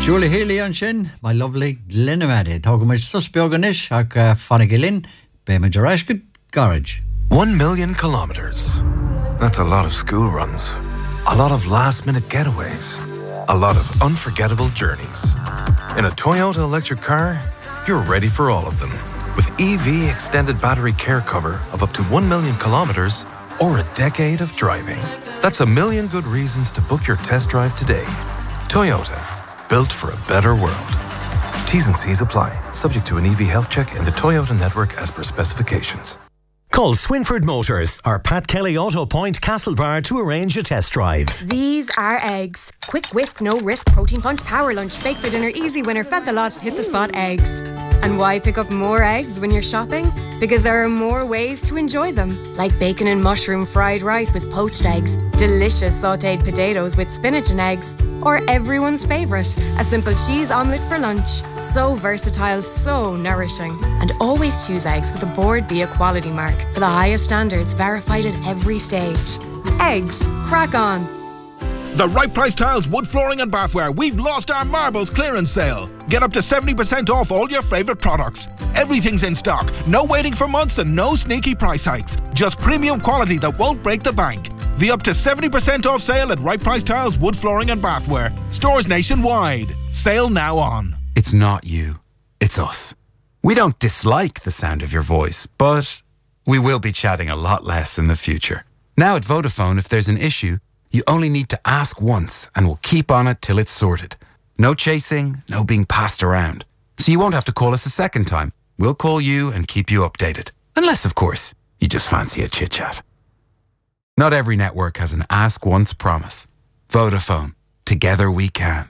Julie Healy on sin, my lovely Glenamadi. Talking much suspioganish, ag Fanigilin, Bemajorashkut, Garage. 1 million kilometers. That's a lot of school runs. A lot of last-minute getaways. A lot of unforgettable journeys. In a Toyota electric car, you're ready for all of them. With EV extended battery care cover of up to 1 million kilometers or a decade of driving. That's a million good reasons to book your test drive today. Toyota, built for a better world. T's and C's apply, subject to an EV health check in the Toyota network as per specifications. Call Swinford Motors or Pat Kelly Auto Point Castlebar to arrange a test drive. These are eggs. Quick whisk, no risk, protein punch, power lunch, bake for dinner, easy winner, fed the lot, hit the spot eggs. And why pick up more eggs when you're shopping? Because there are more ways to enjoy them. Like bacon and mushroom fried rice with poached eggs, delicious sautéed potatoes with spinach and eggs, or everyone's favourite, a simple cheese omelette for lunch. So versatile, so nourishing. And always choose eggs with a Board Bia quality mark for the highest standards verified at every stage. Eggs, crack on. The Right Price Tiles wood flooring and bathware. We've lost our marbles clearance sale. Get up to 70% off all your favourite products. Everything's in stock. No waiting for months and no sneaky price hikes. Just premium quality that won't break the bank. The up to 70% off sale at Right Price Tiles wood flooring and bathware. Stores nationwide. Sale now on. It's not you. It's us. We don't dislike the sound of your voice, but we will be chatting a lot less in the future. Now at Vodafone, if there's an issue, you only need to ask once and we'll keep on it till it's sorted. No chasing, no being passed around. So you won't have to call us a second time. We'll call you and keep you updated. Unless, of course, you just fancy a chit-chat. Not every network has an ask once promise. Vodafone. Together we can.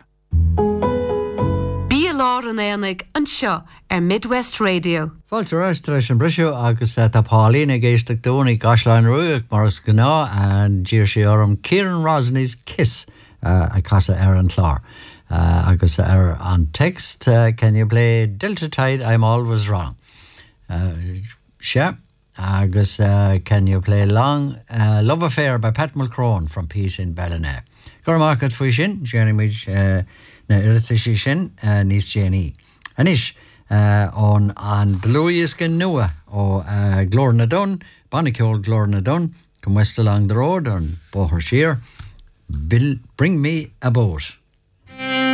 Bí Lár an Éanaig an seo Midwest Radio. Fáilte reis an brisio agus tá Páilín géisteach dúnaí gasláin ruúach maras gná an dír sé orm Kieran Rosney's Kiss a casa an chlár. Agus an text, can you play Delta Tide, I'm Always Wrong? Agus can you play Long Love Affair by Pat Mulcrone from Pete in Ballina. Gur market fwy sin, Jeremy na irritisi sin, nís Jenny. Anish, on an dlúias gan nua o Glorna Dun, Bonnicol Glorna Dun, come west along the road on Boher Shear. Bring me a boat.